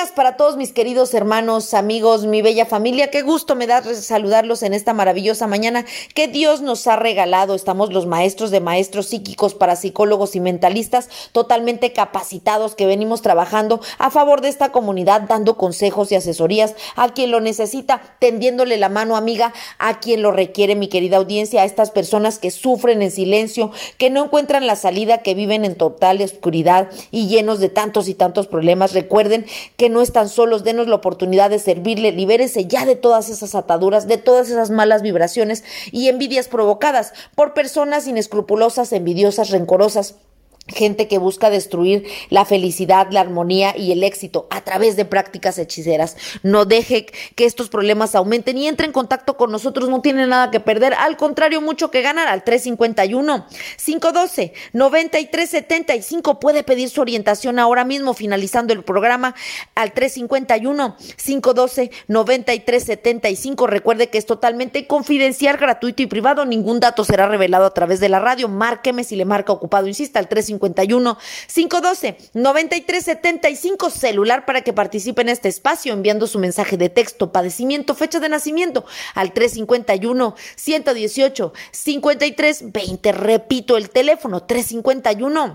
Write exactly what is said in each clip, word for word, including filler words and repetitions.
días para todos mis queridos hermanos, amigos, mi bella familia. Qué gusto me da saludarlos en esta maravillosa mañana que Dios nos ha regalado. Estamos los maestros de maestros psíquicos, parapsicólogos y mentalistas totalmente capacitados que venimos trabajando a favor de esta comunidad, dando consejos y asesorías a quien lo necesita, tendiéndole la mano amiga a quien lo requiere, mi querida audiencia, a estas personas que sufren en silencio, que no encuentran la salida, que viven en total oscuridad y llenos de tantos y tantos problemas. Recuerden que no están solos, denos la oportunidad de servirle, libérese ya de todas esas ataduras, de todas esas malas vibraciones y envidias provocadas por personas inescrupulosas, envidiosas, rencorosas. Gente que busca destruir la felicidad, la armonía y el éxito a través de prácticas hechiceras. No deje que estos problemas aumenten y entre en contacto con nosotros. No tiene nada que perder, al contrario, mucho que ganar. Al tres cinco uno, cinco uno dos, nueve tres siete cinco. Puede pedir su orientación ahora mismo, finalizando el programa, al tres cinco uno, cinco uno dos, nueve tres siete cinco. Recuerde que es totalmente confidencial, gratuito y privado. Ningún dato será revelado a través de la radio. Márqueme si le marca ocupado. Insista, al tres cinco uno, cinco uno dos, nueve tres siete cinco, celular para que participe en este espacio enviando su mensaje de texto, padecimiento, fecha de nacimiento al tres cinco uno, uno uno ocho, cinco tres dos cero. Repito el teléfono, tres cinco uno, uno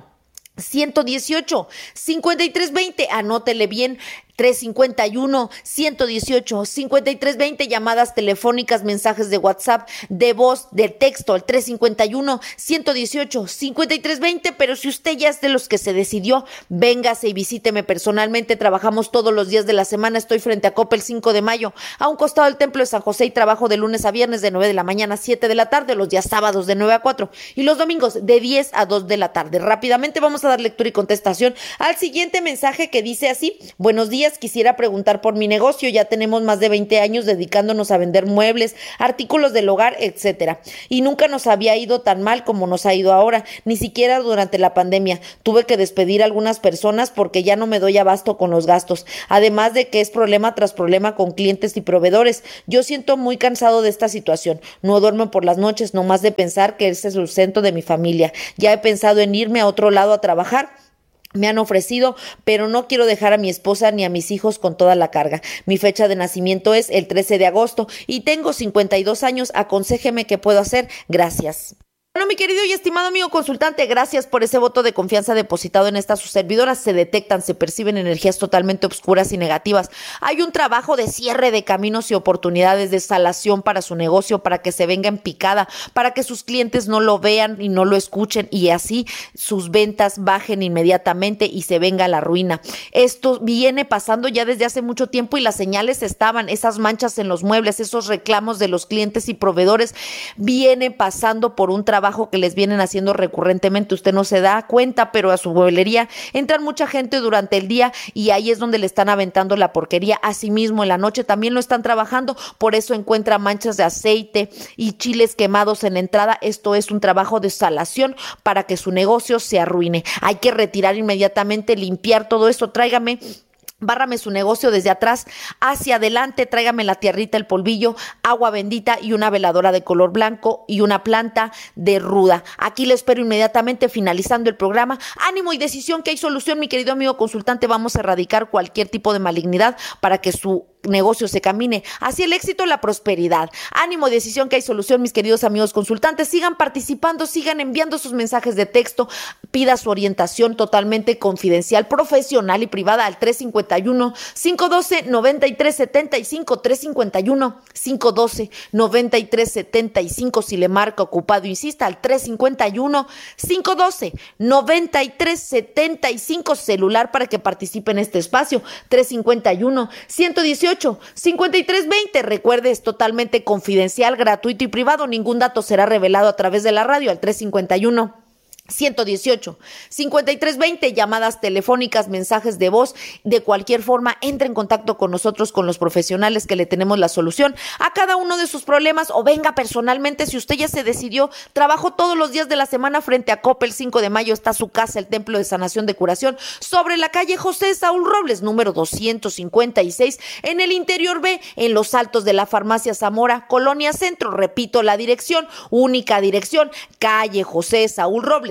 uno ocho, cinco tres dos cero. Anótele bien, tres cinco uno, uno uno ocho, cinco tres dos cero, llamadas telefónicas, mensajes de WhatsApp, de voz, de texto, al tres cinco uno, uno uno ocho, cinco tres dos cero. Pero si usted ya es de los que se decidió, véngase y visíteme personalmente. Trabajamos todos los días de la semana. Estoy frente a Coppel cinco de mayo, a un costado del Templo de San José, y trabajo de lunes a viernes de nueve de la mañana a siete de la tarde, los días sábados de nueve a cuatro y los domingos de diez a dos de la tarde. Rápidamente vamos a dar lectura y contestación al siguiente mensaje que dice así: buenos días. Quisiera preguntar por mi negocio. Ya tenemos más de veinte años dedicándonos a vender muebles, artículos del hogar, etcétera. Y nunca nos había ido tan mal como nos ha ido ahora, ni siquiera durante la pandemia. Tuve que despedir a algunas personas porque ya no me doy abasto con los gastos. Además de que es problema tras problema con clientes y proveedores. Yo siento muy cansado de esta situación. No duermo por las noches, nomás de pensar que ese es el sustento de mi familia. Ya he pensado en irme a otro lado a trabajar. Me han ofrecido, pero no quiero dejar a mi esposa ni a mis hijos con toda la carga. Mi fecha de nacimiento es el trece de agosto y tengo cincuenta y dos años. Aconséjeme qué puedo hacer. Gracias. Bueno, mi querido y estimado amigo consultante, gracias por ese voto de confianza depositado en estas sus servidoras. Se detectan, se perciben energías totalmente obscuras y negativas. Hay un trabajo de cierre de caminos y oportunidades, de salación para su negocio, para que se venga en picada, para que sus clientes no lo vean y no lo escuchen y así sus ventas bajen inmediatamente y se venga la ruina. Esto viene pasando ya desde hace mucho tiempo y las señales estaban, esas manchas en los muebles, esos reclamos de los clientes y proveedores vienen pasando por un trabajo que les vienen haciendo recurrentemente. Usted no se da cuenta, pero a su mueblería entran mucha gente durante el día y ahí es donde le están aventando la porquería. Asimismo, en la noche también lo están trabajando, por eso encuentra manchas de aceite y chiles quemados en la entrada. Esto es un trabajo de salación para que su negocio se arruine. Hay que retirar inmediatamente, limpiar todo esto. Tráigame Bárrame su negocio desde atrás hacia adelante, tráigame la tierrita, el polvillo, agua bendita y una veladora de color blanco y una planta de ruda. Aquí le espero inmediatamente finalizando el programa. Ánimo y decisión, que hay solución, mi querido amigo consultante. Vamos a erradicar cualquier tipo de malignidad para que su negocio se camine hacia el éxito, la prosperidad. Ánimo y decisión, que hay solución, mis queridos amigos consultantes. Sigan participando, sigan enviando sus mensajes de texto. Pida su orientación totalmente confidencial, profesional y privada al tres cinco uno, cinco uno dos, nueve tres siete cinco, tres cinco uno, cinco uno dos, nueve tres siete cinco. Si le marca ocupado, insista al tres cinco uno, cinco uno dos, nueve tres siete cinco, celular para que participe en este espacio, tres cinco uno, uno uno ocho, cinco tres dos cero. Recuerde, es totalmente confidencial, gratuito y privado. Ningún dato será revelado a través de la radio al tres cinco uno, uno uno ocho, cinco tres dos cero. Llamadas telefónicas, mensajes de voz, de cualquier forma, entre en contacto con nosotros, con los profesionales que le tenemos la solución a cada uno de sus problemas, o venga personalmente. Si usted ya se decidió, trabajo todos los días de la semana frente a Coppel cinco de mayo, está su casa, el Templo de Sanación de Curación, sobre la calle José Saúl Robles, número doscientos cincuenta y seis, en el interior B, en los altos de la Farmacia Zamora, Colonia Centro. Repito la dirección, única dirección, calle José Saúl Robles,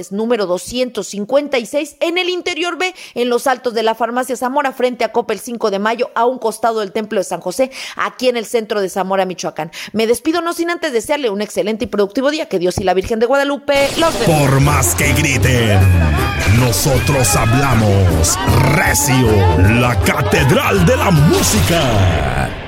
Nápoles, número doscientos cincuenta y seis, en el interior B, en los altos de la farmacia Zamora, frente a Coppel cinco de mayo, a un costado del Templo de San José, aquí en el centro de Zamora, Michoacán. Me despido no sin antes desearle un excelente y productivo día. Que Dios y la Virgen de Guadalupe los bendiga. Por más que griten, nosotros hablamos recio, la catedral de la música.